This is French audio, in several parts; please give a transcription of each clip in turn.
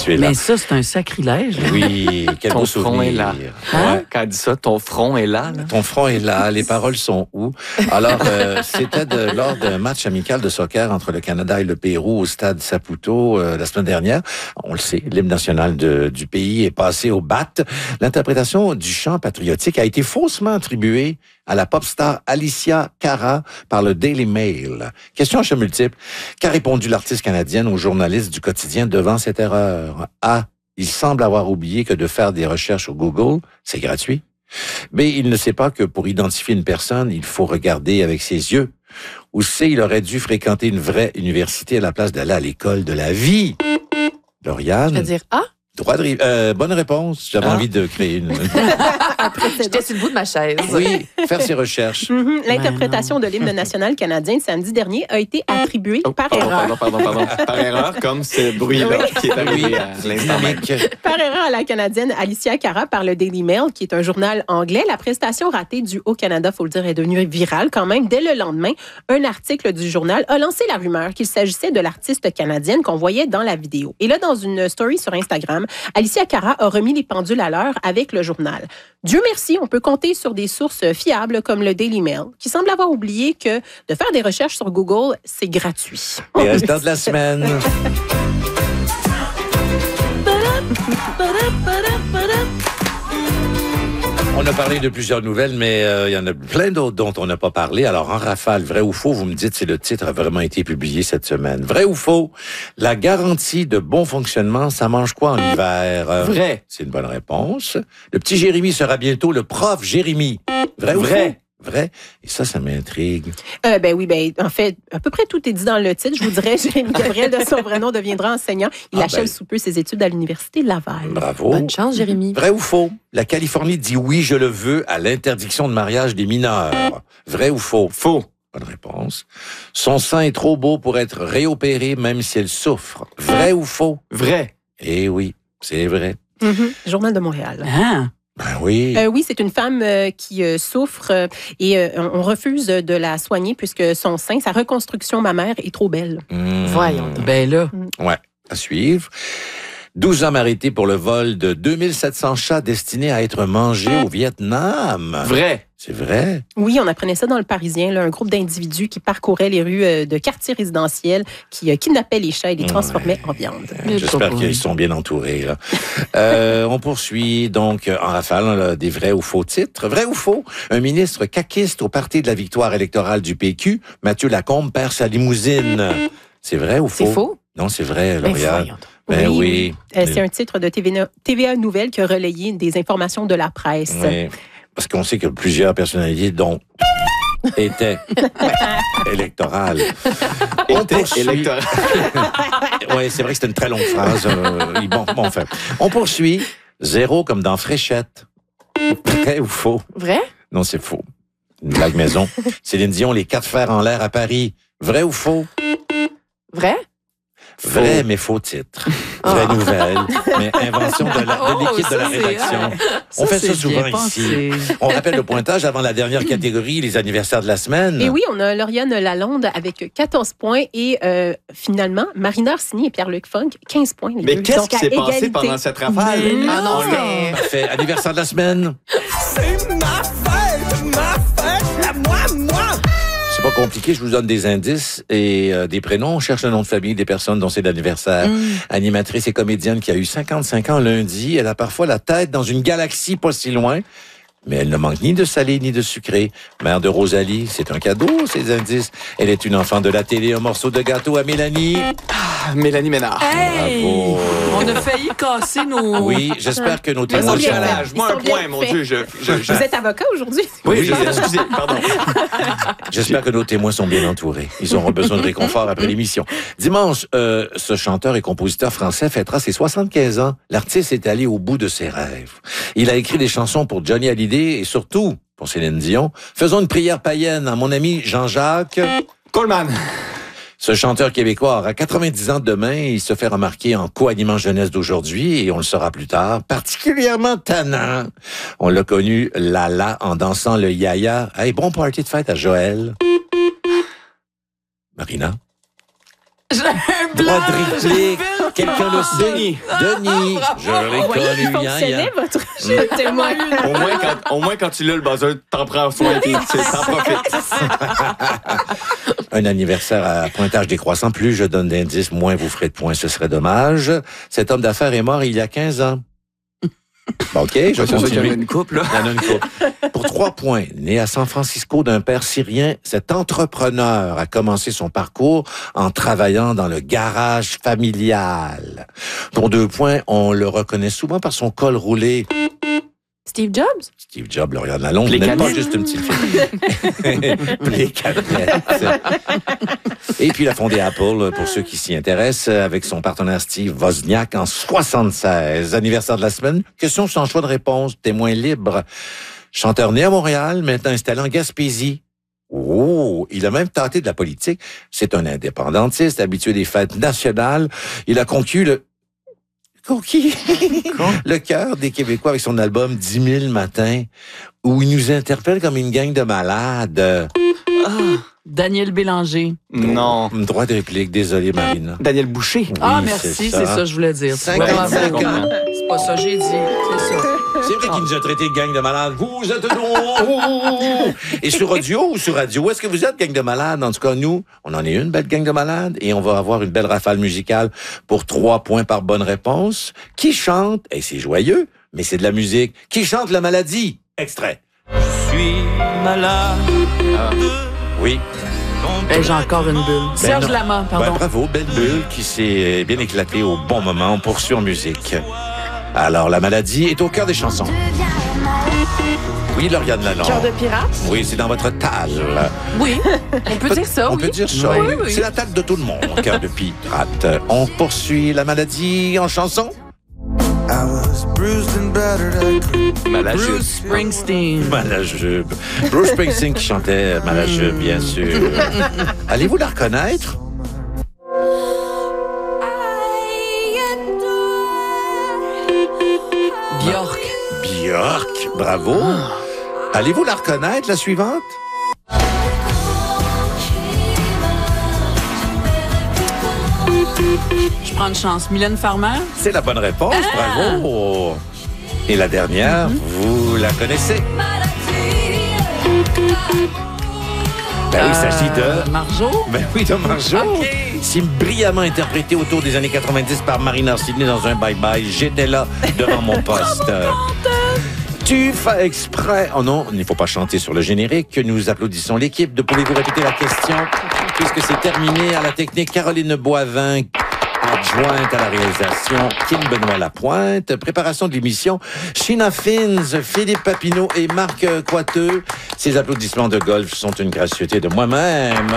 tu es là. Mais ça, c'est un sacrilège. Oui, quel beau souvenir. Ton front est là. Ouais. Quand elle dit ça, ton front est là. Ton front est là, les paroles sont où? Alors, c'était lors d'un match amical de soccer entre le Canada et le Pérou au stade Saputo la semaine dernière. On le sait, l'hymne national du pays est passé au bat. L'interprétation du chant patriotique a été faussement attribuée à la pop star Alicia Cara par le Daily Mail. Question à choix multiple. Qu'a répondu l'artiste canadienne aux journalistes du quotidien devant cette erreur? A. Il semble avoir oublié que de faire des recherches sur Google, c'est gratuit. B. Il ne sait pas que pour identifier une personne, il faut regarder avec ses yeux. Ou C. Il aurait dû fréquenter une vraie université à la place d'aller à l'école de la vie. Lauriane? Je veux dire A. Droit de bonne réponse. J'avais envie de créer une... J'étais sur le bout de ma chaise. Oui, faire ses recherches. L'interprétation de l'hymne national canadien de samedi dernier a été attribuée par erreur. Pardon. Par erreur, comme ce bruit-là qui est arrivé à l'instant même. Par erreur à la Canadienne Alicia Cara par le Daily Mail, qui est un journal anglais. La prestation ratée du Haut-Canada, faut le dire, est devenue virale quand même. Dès le lendemain, un article du journal a lancé la rumeur qu'il s'agissait de l'artiste canadienne qu'on voyait dans la vidéo. Et là, dans une story sur Instagram, Alicia Cara a remis les pendules à l'heure avec le journal. Dieu merci, on peut compter sur des sources fiables comme le Daily Mail, qui semble avoir oublié que de faire des recherches sur Google, c'est gratuit. Les restants de la semaine. On a parlé de plusieurs nouvelles, mais il y en a plein d'autres dont on n'a pas parlé. Alors, en rafale, vrai ou faux, vous me dites si le titre a vraiment été publié cette semaine. Vrai ou faux, la garantie de bon fonctionnement, ça mange quoi en hiver? Vrai. C'est une bonne réponse. Le petit Jérémy sera bientôt le prof Jérémy. Vrai ou faux? Vrai. Et ça m'intrigue. En fait, à peu près tout est dit dans le titre. Je vous dirais, Jérémy Gabriel, de son vrai nom, deviendra enseignant. Il achève sous peu ses études à l'Université Laval. Bravo. Bonne chance, Jérémy. Vrai ou faux? La Californie dit oui, je le veux à l'interdiction de mariage des mineurs. Vrai ou faux? Faux. Bonne réponse. Son sein est trop beau pour être réopéré même si elle souffre. Vrai ou faux? Vrai. Eh oui, c'est vrai. Journal de Montréal. Ah. Ben oui. Oui, c'est une femme qui souffre et on refuse de la soigner puisque son sein, sa reconstruction mammaire est trop belle. Voyons donc. Ben là. Ouais, à suivre. 12 hommes arrêtés pour le vol de 2700 chats destinés à être mangés au Vietnam. Vrai. C'est vrai? Oui, on apprenait ça dans Le Parisien, là, un groupe d'individus qui parcouraient les rues de quartiers résidentiels, qui kidnappaient les chats et les transformaient en viande. J'espère qu'ils sont bien entourés. Là. On poursuit donc en rafale des vrais ou faux titres. Vrai ou faux? Un ministre caquiste au Parti de la victoire électorale du PQ, Mathieu Lacombe, perd sa limousine. C'est vrai ou faux? C'est faux? Non, c'est vrai, Lauriane. Ben oui. C'est un titre de TVA Nouvelles qui a relayé des informations de la presse. Oui. Parce qu'on sait que plusieurs personnalités, dont étaient électorales. On poursuit. Oui, c'est vrai que c'était une très longue phrase. Enfin. On poursuit. 0 comme dans Fréchette. Vrai ou faux? Vrai? Non, c'est faux. Une blague maison. Céline Dion, les 4 fers en l'air à Paris. Vrai ou faux? Vrai? Vrai, mais faux titre. Vraie nouvelle, mais invention de l'équipe de la rédaction. On fait ça souvent ici. On rappelle le pointage avant la dernière catégorie, les anniversaires de la semaine. Et oui, on a Lauriane Lalonde avec 14 points et finalement, Marina Orsini et Pierre-Luc Funk, 15 points. Les mais deux. qu'est-ce Donc, qui s'est passé pendant cette rafale? Ah non, mais... Parfait. Anniversaire de la semaine. C'est ma fête, à moi. C'est pas compliqué, je vous donne des indices et des prénoms. On cherche le nom de famille des personnes dont c'est l'anniversaire. Animatrice et comédienne qui a eu 55 ans lundi. Elle a parfois la tête dans une galaxie pas si loin. Mais elle ne manque ni de salé ni de sucré. Mère de Rosalie, c'est un cadeau, ces indices. Elle est une enfant de la télé, un morceau de gâteau à Mélanie. Mélanie Ménard. Hey! Bravo. On a failli casser nos... Oui, j'espère que nos témoins... Ils sont bien Moi, un point, mon Dieu. Vous êtes avocat aujourd'hui? Oui, excusez, pardon. J'espère que nos témoins sont bien entourés. Ils auront besoin de réconfort après l'émission. Dimanche, ce chanteur et compositeur français fêtera ses 75 ans. L'artiste est allé au bout de ses rêves. Il a écrit des chansons pour Johnny Hallyday et surtout pour Céline Dion. Faisons une prière païenne à mon ami Jean-Jacques Coleman. Ce chanteur québécois aura 90 ans demain. Il se fait remarquer en co-animant jeunesse d'aujourd'hui et on le saura plus tard. Particulièrement tannant. On l'a connu Lala en dansant le yaya. Hey, bon party de fête à Joël. Marina. J'ai un Droit blanc, de réplique. Quelqu'un le sait? Denis, je l'ai Vous voyez, il connu. Hein, fonctionnait, votre jeu de témoin. Au moins, quand tu l'as, le buzzer, t'en prends soin, t'en profites. Un anniversaire à pointage décroissant. Plus je donne d'indices, moins vous ferez de points. Ce serait dommage. Cet homme d'affaires est mort il y a 15 ans. Bon, OK, je C'est sûr qu'il y en a continue. une couple, là. Il y en a une couple. Pour 3 points, né à San Francisco d'un père syrien, cet entrepreneur a commencé son parcours en travaillant dans le garage familial. Pour 2 points, on le reconnaît souvent par son col roulé. Steve Jobs? Steve Jobs, le regarde la longue, Les n'est pas canettes. juste une petite fille. Les canettes. Et puis, il a fondé Apple, pour ceux qui s'y intéressent, avec son partenaire Steve Wozniak en 76. Anniversaire de la semaine. Question sans choix de réponse. Témoin libre. Chanteur né à Montréal, maintenant installé en Gaspésie. Oh, il a même tenté de la politique. C'est un indépendantiste, habitué des fêtes nationales. Il a conquis le cœur des Québécois avec son album 10 000 matins, où il nous interpelle comme une gang de malades. Daniel Bélanger. Non. Droit de réplique, désolé Marina. Daniel Boucher. Ah, Oui, merci, c'est ça que je voulais dire. 55 Ouais, ans. c'est pas ça que j'ai dit, c'est ça. C'est vrai qu'il nous a traité de gang de malades. Vous êtes donc... Et sur audio ou sur radio, où est-ce que vous êtes, gang de malades? En tout cas, nous, on en est une belle gang de malades et on va avoir une belle rafale musicale pour 3 points par bonne réponse. Qui chante? Et c'est joyeux, mais c'est de la musique. Qui chante la maladie? Extrait. Je suis malade. Oui. J'ai encore une bulle. Serge non. Lama, Ben, pardon. bravo, belle bulle qui s'est bien éclatée au bon moment. On poursuit en musique. Alors, la maladie est au cœur des chansons. Oui, Lauriane Lalonde. Cœur de pirate? Oui, c'est dans votre table. Oui. On peut dire ça, On oui. peut dire ça. Oui, oui. oui. C'est la table de tout le monde, cœur de pirate. On poursuit la maladie en chanson. I was bruised and battered. I couldn't Malajube. Bruce Springsteen. Malajube. Bruce Springsteen qui chantait Malajube, bien sûr. Allez-vous la reconnaître? Björk. Björk, bravo. Allez-vous la reconnaître, la suivante? Je prends une chance. Mylène Farmer. C'est la bonne réponse, bravo. Et la dernière, vous la connaissez? Ben oui, il s'agit de... Marjo. Ben oui, de Marjo. OK. Si brillamment interprété autour des années 90 par Marina Orsini dans un bye-bye, j'étais là devant mon poste. Tu fais exprès. Oh non, il ne faut pas chanter sur le générique. Nous applaudissons l'équipe de Pouvez-vous répéter la question? Puisque c'est terminé à la technique, Caroline Boivin, adjointe à la réalisation, Kim Benoît Lapointe, préparation de l'émission, Sheena Fins, Philippe Papineau et Marc Coiteux. Ces applaudissements de golf sont une gratuité de moi-même.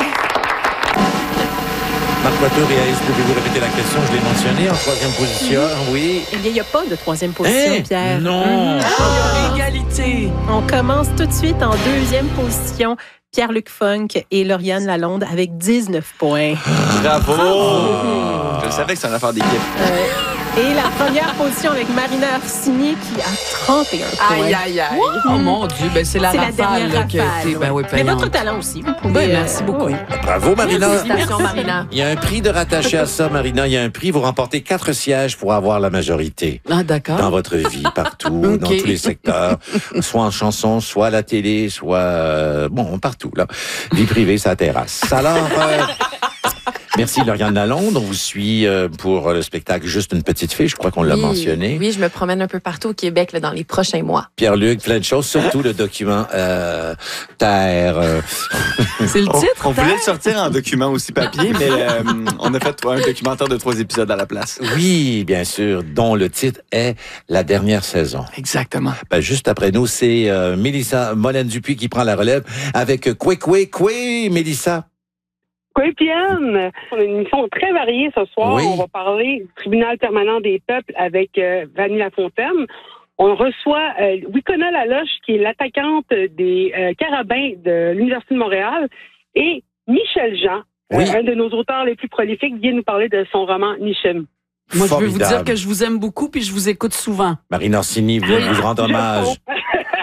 Marc Coiteux réalise, pouvez-vous répéter la question? Je l'ai mentionné en 3e position, oui. Eh bien, il n'y a pas de 3e position, Hein? Pierre. Non! Égalité. On commence tout de suite en 2e position. Pierre-Luc Funk et Lauriane Lalonde avec 19 points. Bravo! Je savais que c'est une affaire d'équipe. Et la première position avec Marina Orsini qui a 31 points. Aïe, aïe, aïe. Oh mon Dieu, ben c'est la C'est la rafale dernière là, qui a rafale. été, ben oui, Mais payante. votre talent aussi. Vous pouvez, Ben, merci beaucoup. oui. Bravo, Marina. Félicitations, Marina. Il y a un prix de rattaché à ça, Marina. Il y a un prix. Vous remportez 4 sièges pour avoir la majorité. Ah, d'accord. Dans votre vie, partout, Ok. dans tous les secteurs, soit en chanson, soit à la télé, soit bon, partout là. Vie privée, ça terrasse. Alors, merci Lauriane Lalonde. On vous suit pour le spectacle Juste une petite fille. Je crois qu'on l'a mentionné. Oui, je me promène un peu partout au Québec là, dans les prochains mois. Pierre-Luc, plein de choses, surtout le document Terre. C'est le titre. On voulait le sortir en document aussi papier, mais on a fait un documentaire de 3 épisodes à la place. Oui, bien sûr, dont le titre est La dernière saison. Exactement. Ben, juste après nous, c'est Mélissa Molène-Dupuis qui prend la relève avec Koué, Mélissa. Oui, Piane, on a une émission très variée ce soir. Oui. On va parler du tribunal permanent des peuples avec Vanny Lafontaine. On reçoit Wicona Laloche, qui est l'attaquante des Carabins de l'Université de Montréal, et Michel Jean, Oui. un de nos auteurs les plus prolifiques, vient nous parler de son roman Nichem. Moi, je veux vous Formidable. dire que je vous aime beaucoup puis je vous écoute souvent. Marine Orsini veut vous rendre hommage.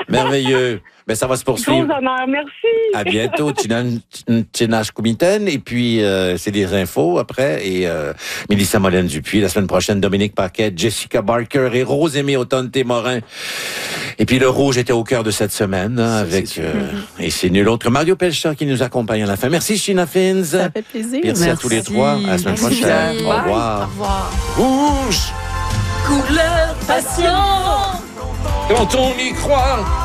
Merveilleux. Ben, ça va se Gros poursuivre. honneur, merci. À bientôt, Tinash Kumiten. Et puis, c'est des infos après. Et Mélissa Molène-Dupuis. La semaine prochaine, Dominique Paquette, Jessica Barker et Rose-Aimée Automne-Témorin. Et puis, le rouge était au cœur de cette semaine, hein, avec... et c'est nul autre. Mario Pelcha qui nous accompagne à la fin. Merci, Sheena Fins. Ça fait plaisir. Merci à tous les trois. À la semaine Merci. prochaine. Bye. Au revoir. Au revoir. Rouge! Couleur passion. Quand on y croit...